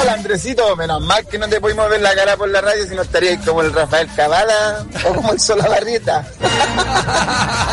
Hola Andresito, menos mal que no te pudimos ver la cara por la radio, si no estarías como el Rafael Cavada o como el Solabarrieta.